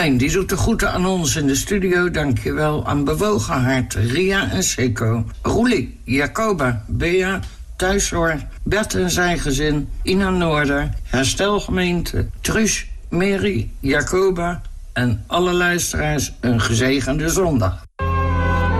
Marijn, die doet de groeten aan ons in de studio. Dankjewel. Aan Bewogen Hart, Ria en Seco. Roelie, Jacoba, Bea, Thuishoor, Bert en zijn gezin, Ina Noorder, Herstelgemeente, Truus, Mary, Jacoba en alle luisteraars een gezegende zondag.